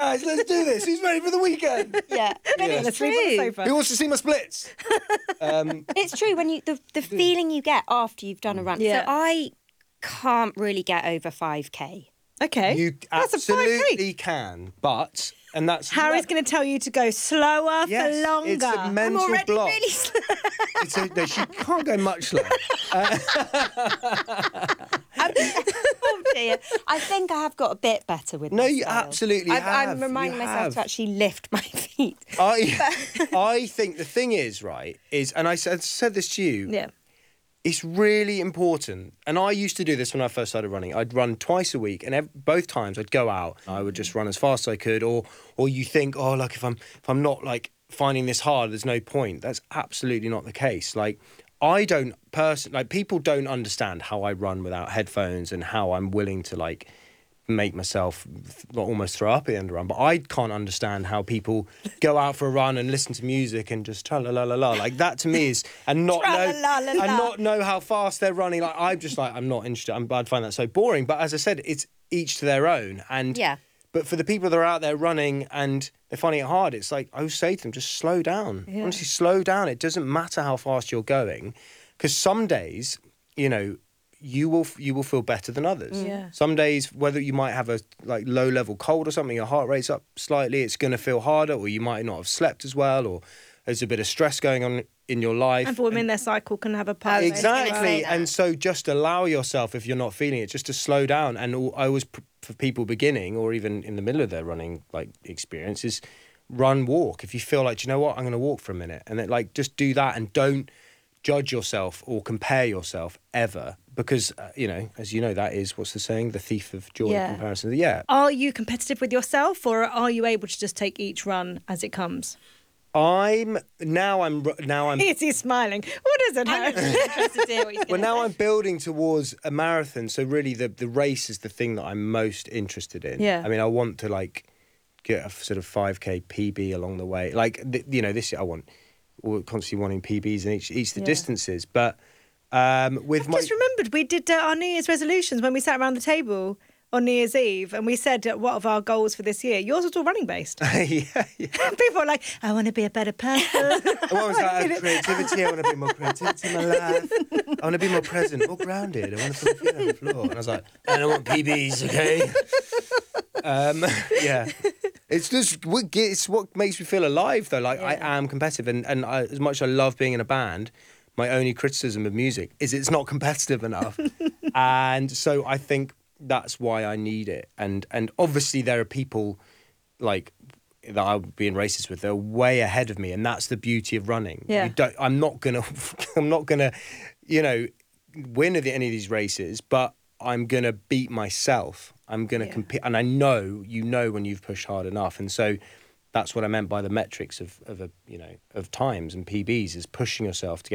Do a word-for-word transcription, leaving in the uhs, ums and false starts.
guys, let's do this. Who's ready for the weekend? Yeah, but Yeah. it's Sleep on the true. sofa. Who wants to see my splits? Um, It's true when you the, the feeling you get after you've done a run. Yeah. So I can't really get over five K. Okay. you That's a five K. absolutely can, but and that's Harry's going to tell you to go slower Yes, for longer. it's a mental I'm already block. really slow. It's a, no, she can't go much slower. Oh dear. I think I have got a bit better with No, my you style. absolutely I've, have. I'm reminding You myself have. to actually lift my feet. I, I think the thing is, right, is, and I said, said this to you, Yeah. it's really important. And I used to do this when I first started running. I'd run twice a week, and ev- both times I'd go out. I would just run as fast as I could, or or you think, oh, look, if I'm if I'm not like finding this hard, there's no point. That's absolutely not the case. Like, I don't person like people don't understand how I run without headphones and how I'm willing to like make myself almost throw up at the end of the run. But I can't understand how people go out for a run and listen to music and just tra la la la la like that to me is and not know Tra-la-la-la-la. and not know how fast they're running. Like I'm just like I'm not interested. I'm, I'd find that so boring. But as I said, it's each to their own. And Yeah. But for the people that are out there running and they're finding it hard, it's like I would say to them, just slow down. Yeah. Honestly, slow down. It doesn't matter how fast you're going, because some days, you know, you will you will feel better than others. Yeah. Some days, whether you might have a like low level cold or something, your heart rate's up slightly, it's going to feel harder, or you might not have slept as well, or there's a bit of stress going on in your life. And for women, their cycle can have a part. was gonna say Exactly. that. And so just allow yourself, if you're not feeling it, just to slow down. And all- I always, pr- for people beginning or even in the middle of their running like experience, is run, walk. If you feel like, "Do you know what, I'm going to walk for a minute," and then like just do that, and don't judge yourself or compare yourself ever, because uh, you know, as you know, that is, what's the saying, the thief of joy. Yeah. Comparison. Yeah. Are you competitive with yourself, or are you able to just take each run as it comes? I'm now I'm r- now I'm Is he smiling? What is it, I'm Harry? interested to hear what he's well, going now to I'm building towards a marathon. So really, the the race is the thing that I'm most interested in. Yeah. I mean, I want to like get a sort of five K P B along the way. Like th- you know, this year I want we're constantly wanting P Bs in each each the Yeah. distances. But um, with I've my just remembered we did uh, our New Year's resolutions when we sat around the table on New Year's Eve, and we said uh, what are our goals for this year. Yours was all running based. yeah, yeah. People are like, I want to be a better person. I want to have creativity. I want to be more creativity in my life. I want to be more present, more grounded. I want to put my feet on the floor. And I was like, and I want P Bs, okay? um, yeah. It's just what ge- it's what makes me feel alive, though. Like, I am competitive, and, and I, as much as I love being in a band, my only criticism of music is it's not competitive enough. And so I think that's why I need it. And and obviously there are people like that I'll be in races with, they're way ahead of me, and that's the beauty of running. Yeah. You don't, I'm not gonna I'm not gonna, you know, win at any of these races, but I'm gonna beat myself. I'm gonna Yeah. compete, and I know you know when you've pushed hard enough. And so that's what I meant by the metrics of of a you know of times and P Bs, is pushing yourself to get